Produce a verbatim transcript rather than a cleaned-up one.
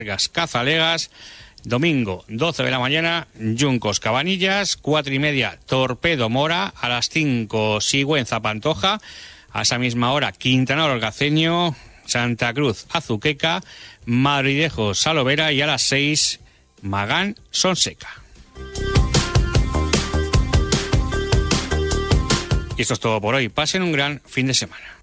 Cazalegas. Domingo, doce de la mañana, Yuncos Cabanillas. Cuatro y media, Torpedo Mora. A las cinco, Sigüenza Pantoja. A esa misma hora, Quintana Orgaceño. Santa Cruz Azuqueca. Madridejo Salovera. Y a las seis, Magán Sonseca. Y esto es todo por hoy. Pasen un gran fin de semana.